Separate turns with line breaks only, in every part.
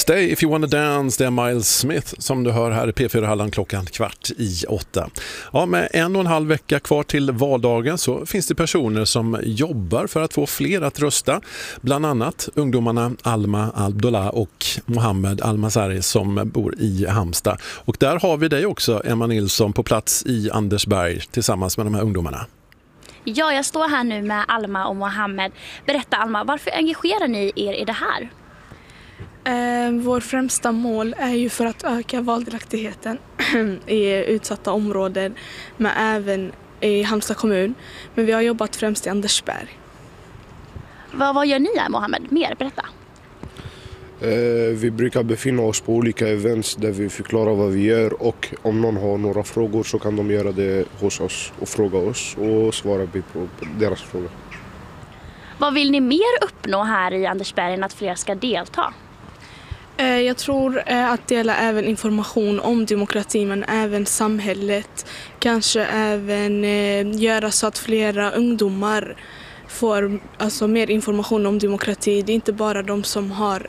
Stay if you wanna dance, det är Miles Smith som du hör här i P4 Halland klockan 7:15. Ja, med 1,5 vecka kvar till valdagen så finns det personer som jobbar för att få fler att rösta. Bland annat ungdomarna Alma Abdullah och Mohammed Al-Masari som bor i Halmstad. Och där har vi dig också, Emma Nilsson, på plats i Andersberg tillsammans med de här ungdomarna.
Ja, jag står här nu med Alma och Mohammed. Berätta Alma, varför engagerar ni er i det här?
Vår främsta mål är ju för att öka valdelaktigheten i utsatta områden, men även i Halmstad kommun. Men vi har jobbat främst i Andersberg.
Vad gör ni här, Mohammed? Mer, berätta.
Vi brukar befinna oss på olika events där vi förklarar vad vi gör, och om någon har några frågor så kan de göra det hos oss och fråga oss och svara på deras frågor.
Vad vill ni mer uppnå här i Andersberg än att fler ska delta?
Jag tror att dela även information om demokrati, men även samhället. Kanske även göra så att flera ungdomar får mer information om demokrati. Det är inte bara de som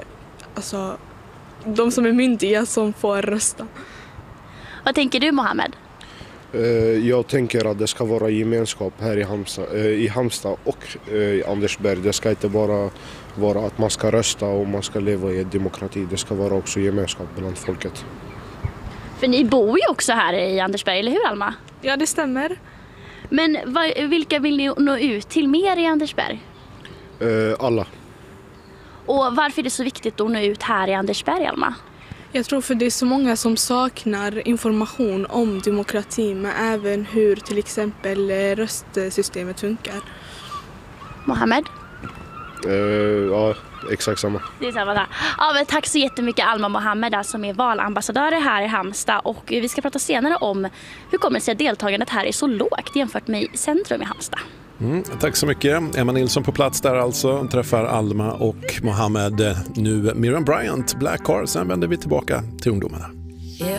är myndiga som får rösta.
Vad tänker du, Mohammed?
Jag tänker att det ska vara gemenskap här i Halmstad och i Andersberg. Det ska inte bara vara att man ska rösta och man ska leva i demokrati. Det ska vara också gemenskap bland folket.
För ni bor ju också här i Andersberg, eller hur Alma?
Ja, det stämmer.
Men vilka vill ni nå ut till mer i Andersberg?
Alla.
Och varför är det så viktigt att nå ut här i Andersberg, Alma?
Jag tror för det är så många som saknar information om demokrati, men även hur till exempel röstsystemet funkar.
Mohammed?
Ja, exakt samma.
Det är samma där. Ja, men tack så jättemycket Alma och Mohammed som är valambassadörer här i Halmstad. Och vi ska prata senare om hur kommer det sig att deltagandet här är så lågt jämfört med centrum i Halmstad.
Tack så mycket. Emma Nilsson på plats där alltså, träffar Alma och Mohammed. Nu Miriam Bryant, Black Car. Sen vänder vi tillbaka till ungdomarna.